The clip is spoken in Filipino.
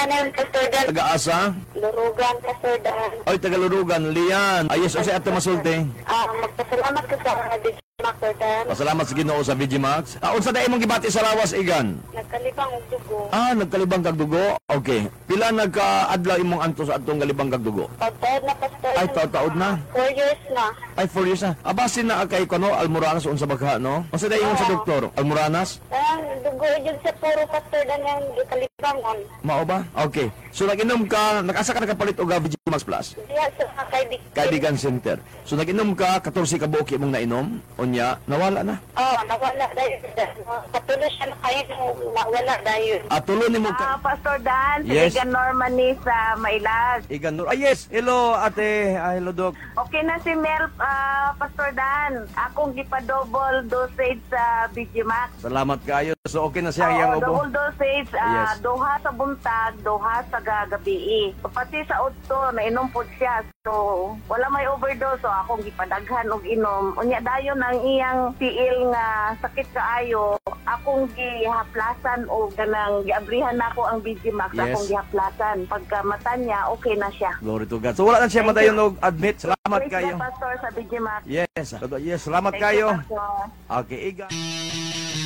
Lian, Pastor Dan. Taga-asa? Lurugan, Pastor Dan. Oy, taga-Lurugan, Lian. Ayos, o si Ate Masulti. Magpasalamat ko sa DJ Pastor Dan. Pasalamat sa Ginoo sa VGMax. Unsa dai mong gibati sa lawas, Igan? Nagkalibang og dugo. Nagkalibang kag dugo. Okay. Pila nagka-adlaw imong anto sa atong galibang kag dugo? Taod na, Pastor Dan. Ay, taod na. 4 years na. Ay, 4 years na. Basin na kay kono Almoranas unsa bagha, no? Unsa dai ingon sa doktor? Almoranas? Dugo yun sa puro, Pastor Dan, yung kalibangon. Mao ba? Okay. So nag-inom ka, nag-asa ka nakapalit og VGMax Plus? Diya sa Kaibigan Center. So nag-inom ka 14 ka buok imong nainom, unya nawala na. Nawala dahil. Patuloy siya na kayo nawala dahil. Tulo nimo ka. Pastor Dan, Yes. Igan Normani sa Mailag. Igan. Yes. Hello, ate. Hello, Doc. Okay na si Mel, Pastor Dan. Akong gipa-double dosage sa BGMax. Salamat kayo. So okay na siya iyang ubo. Double dosage, Yes. duha sa buntag, duha sa gagabi. Pati sa utto, nainom po siya. So, wala may overdose. So, akong gipadaghan og inom. Unya dayon ang iyang tiil nga sakit kaayo. Akong gihaplasan o ganang giabrihan nako ang BGMax. Yes. Akong gihaplasan. Pagka mata niya, okay na siya. Glory to God. So wala na siya madayon og admit. Salamat Praise kayo. the Pastor sa BGMax. Yes. Yes, salamat Thank you, kayo. Pastor. Okay, Igan.